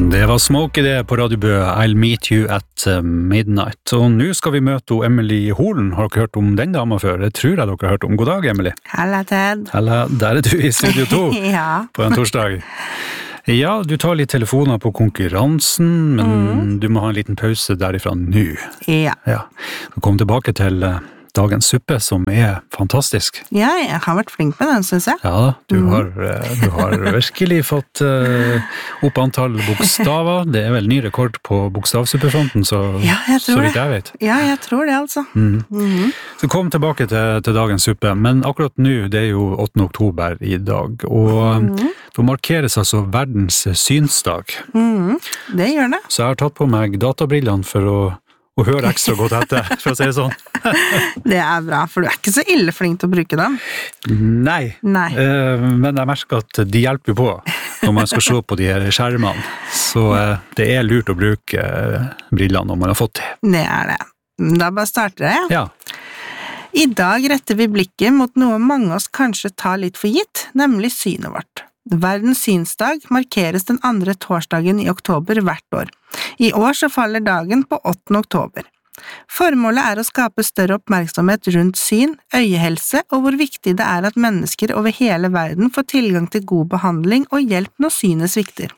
Det var Smokey det på Radio Bø, I'll meet you at midnight. Og nå skal vi møte Emily Holen. Har dere hørt om den dama før? Det tror jeg dere har hørt om. God dag, Emily. Halla, Ted. Halla, der du I Studio 2 Ja. På en torsdag. Ja, du tar litt telefoner på konkurransen, men du må ha en liten pause derifra nå. Ja. Ja. Så kom tilbake til dagens suppe, som fantastisk. Ja, jeg har vært flink med den, synes jeg. Ja, du har virkelig fått opp antall bokstaver. Det vel ny rekord på bokstavsuppefronten, så vidt jeg vet. Ja, jeg tror det, altså. Så kom tilbake til dagens suppe, men akkurat nå, det jo 8. oktober I dag, og da markeres altså verdens synsdag. Det gjør det. Så jeg har tatt på meg databrillene for å høre ekstra godt etter, for å si det sånn. Det bra, for du ikke så ille flink til å bruke dem. Nei. Men jeg merker at de hjelper på når man skal se på de her skjermene. Så det lurt å bruke brillene når man har fått det. Det det. Da bare starter jeg. Ja. I dag retter vi blikket mot noe mange av oss kanskje tar litt for gitt, nemlig synet vårt. Verdens synsdag markeres den andre torsdagen I oktober hvert år. I år så faller dagen på 8. oktober. Formålet å skape større oppmerksomhet rundt syn, øyehelse og hvor viktig det at mennesker over hele verden får tilgang til god behandling og hjelp når synet svikter.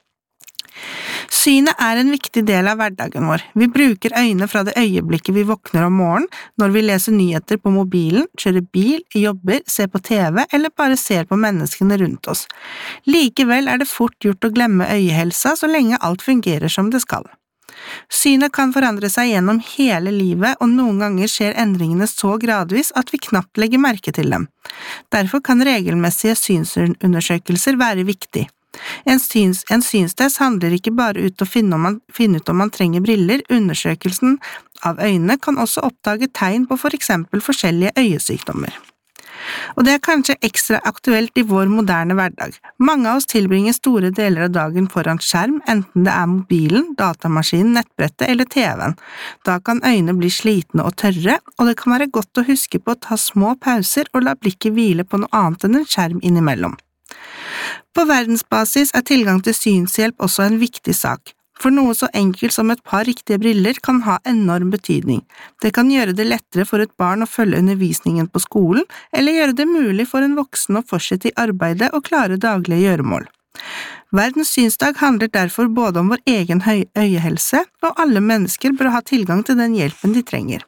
Synet en viktig del av hverdagen vår. Vi bruker øynene fra det øyeblikket vi våkner om morgenen, når vi leser nyheter på mobilen, kjører bil, jobber, ser på TV eller bare ser på menneskene rundt oss. Likevel det fort gjort å glemme øyehelsa så lenge alt fungerer som det skal. Synet kan forandre seg gjennom hele livet, og noen ganger skjer endringene så gradvis at vi knapt legger merke til dem. Derfor kan regelmessige synsundersøkelser være viktig. En synstest handler ikke bare ut å finne ut om man trenger briller. Undersøkelsen av øynene kan også oppdage tegn på for eksempel forskjellige øyesykdommer. Og det kanskje ekstra aktuelt I vår moderne hverdag. Mange av oss tilbringer store deler av dagen foran skjerm, enten det mobilen, datamaskinen, nettbrettet eller TV-en. Da kan øynene bli slitne og tørre, og det kan være godt å huske på å ta små pauser og la blikket hvile på noe annet enn en skjerm innimellom. På verdensbasis tilgang til synshjelp også en viktig sak. For noe så enkelt som et par riktige briller kan ha enorm betydning. Det kan gjøre det lettere for et barn å følge undervisningen på skolen, eller gjøre det mulig for en voksen å fortsette I arbeidet og klare daglige gjøremål. Verdens synsdag handler derfor både om vår egen øyehelse, og alle mennesker bør ha tilgang til den hjelpen de trenger.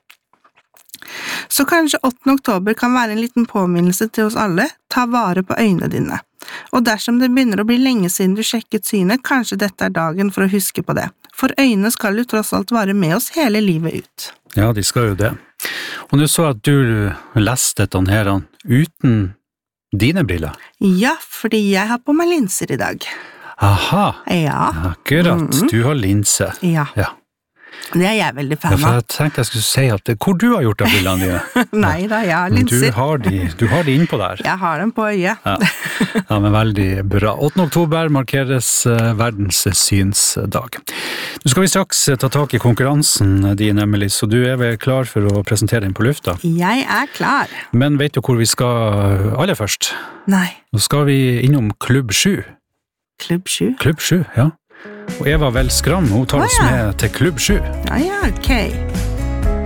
Så kanskje 8. oktober kan være en liten påminnelse til oss alle, ta vare på øynene dine. Og dersom det begynner å bli lenge siden du sjekket synet, kanskje dette dagen for å huske på det. For øynene skal jo tross alt være med oss hele livet ut. Ja, de skal jo det. Og nå så at du leste dette her uten dine briller. Ja, fordi jeg har på meg linser I dag. Aha, ja. Akkurat, du har linse. Ja. Det jeg veldig fan av. Ja, for jeg tenkte jeg skulle si at hvor du har gjort av brillene dine. Nei da, jeg har linser. Du har de innpå der. Jeg har dem på øyet. Ja, men veldig bra. 8. oktober markeres verdens synsdag. Nå skal vi straks ta tak I konkurransen din, Emily, så du vel klar for å presentere den på lufta? Jeg klar. Men vet du hvor vi skal aller først? Nei. Nå skal vi innom Klubb 7. Klubb 7? Klubb 7, ja. Og Eva Vel Skram, hun tar oss med til Klubb 7. Ja, ok.